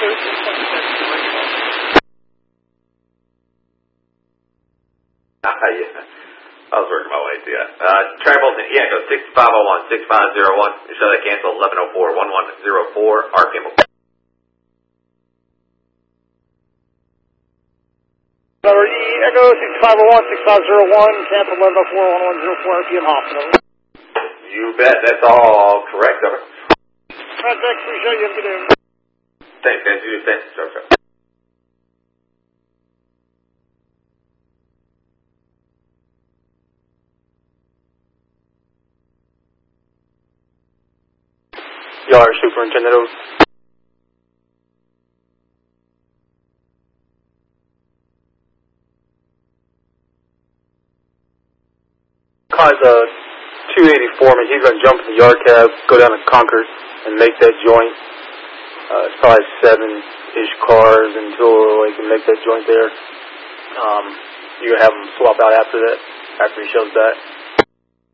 Yeah. I was working my way to you. Travelton, Echo 6501, 6501. Show that cancel 1104, 1104, R. Kimball. Echo 6501, 6501, cancel 1104, 1104, RPM Hospital. You bet, that's all correct, over. Contact, appreciate you, good evening. Thanks, guys. You do the same. Sorry. Yard Superintendent Oates. Car's 280 foreman. He's going to jump in the yard cab, go down to Concord, and make that joint. It's probably 7-ish cars until they can make that joint there. You're going to have him swap out after that, after he shows that.